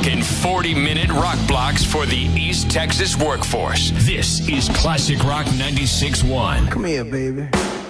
talking 40-minute rock blocks for the East Texas workforce. This is Classic Rock 96.1. Come here, baby.